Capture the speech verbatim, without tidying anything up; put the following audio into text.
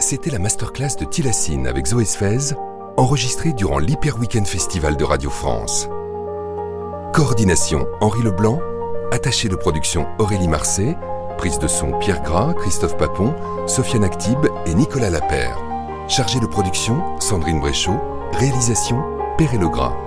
C'était la masterclass de Tilacine avec Zoé Sfez, enregistrée durant l'Hyper Weekend Festival de Radio France. Coordination Henri Leblanc, attaché de production Aurélie Marcet, prise de son Pierre Gras, Christophe Papon, Sofiane Actib et Nicolas Lapère. Chargé de production Sandrine Bréchot, réalisation Perret Legras.